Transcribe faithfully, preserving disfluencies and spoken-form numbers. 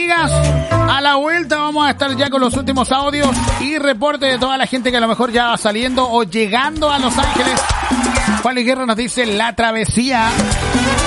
amigas. A la vuelta vamos a estar ya con los últimos audios y reporte de toda la gente que a lo mejor ya va saliendo o llegando a Los Ángeles. Juan Luis Guerra nos dice la travesía.